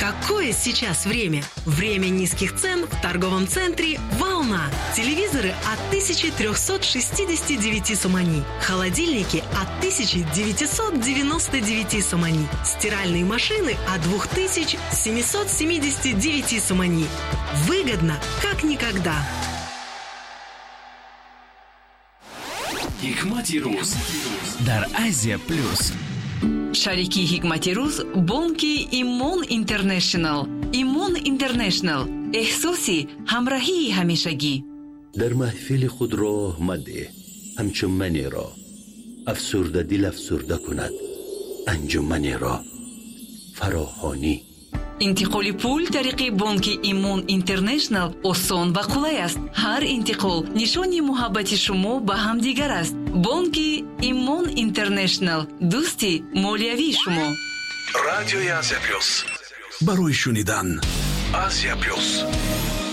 Какое сейчас время? Время низких цен в торговом центре «Волна». Телевизоры от 1369 сомани. Холодильники от 1999 сомани. Стиральные машины от 2779 сомани. Выгодно, как никогда. Hikmati Ruz дар Азия Плюс. Шарики Hikmati Ruz бонки Имон Интернешнл. Имон Интернешнл. احساسی همراهی همیشگی. در محفل خود راه مده همچون را افسرده دل افسرده کند انجمن را فراخانی. انتقال پول طریق بانک ایمون اینترنشنل آسان و قولای است. هر انتقال نشانی محبت شما به همدیگر است. بانک ایمون اینترنشنل، دوستی مالیوی شما. رادیوی آسیا پلوس، برای شنیدن آسیا پلوس.